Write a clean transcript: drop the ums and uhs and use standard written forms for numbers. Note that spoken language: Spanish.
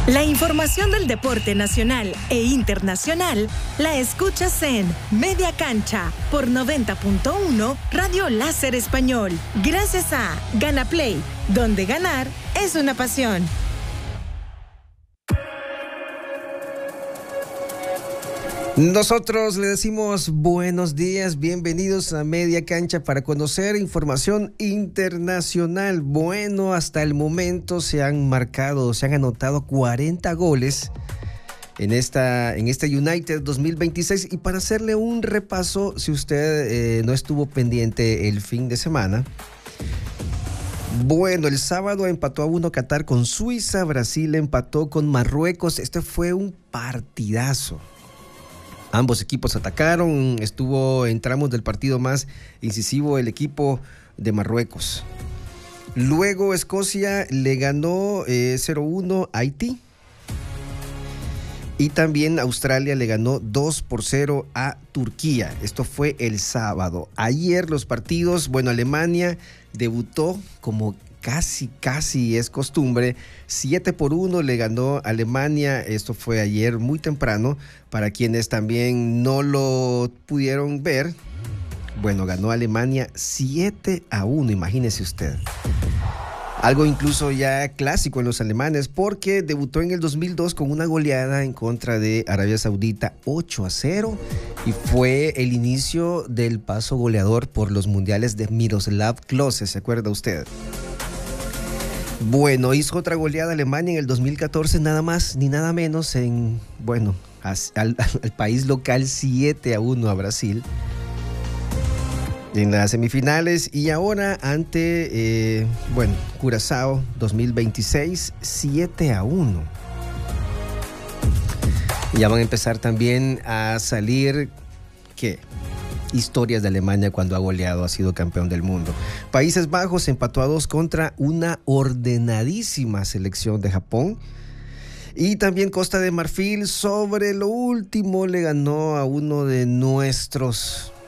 La información del deporte nacional e internacional la escuchas en Media Cancha por 90.1 Radio Láser Español. Gracias a Gana Play, donde ganar es una pasión. Nosotros le decimos buenos días, bienvenidos a Media Cancha para conocer información internacional. Bueno, hasta el momento se han anotado 40 goles en este United 2026. Y para hacerle un repaso, si usted no estuvo pendiente el fin de semana, bueno, el sábado empató a 1 Qatar con Suiza, Brasil empató con Marruecos. Este fue un partidazo. Ambos equipos atacaron, estuvo en tramos del partido más incisivo el equipo de Marruecos. Luego Escocia le ganó 0-1 a Haití. Y también Australia le ganó 2-0 a Turquía. Esto fue el sábado. Ayer los partidos, bueno, Alemania debutó como casi es costumbre. 7-1 le ganó Alemania. Esto fue ayer muy temprano. Para quienes también no lo pudieron ver, bueno, ganó Alemania 7-1, imagínese usted. Algo incluso ya clásico en los alemanes, porque debutó en el 2002 con una goleada en contra de Arabia Saudita 8-0, y fue el inicio del paso goleador por los mundiales de Miroslav Klose, ¿se acuerda usted? Bueno, hizo otra goleada Alemania en el 2014, nada más ni nada menos al país local 7-1 a Brasil en las semifinales. Y ahora ante Curazao 2026, 7-1. Ya van a empezar también a salir historias de Alemania cuando ha goleado, ha sido campeón del mundo. Países Bajos empató a 2 contra una ordenadísima selección de Japón. Y también Costa de Marfil, sobre lo último, le ganó a uno de nuestros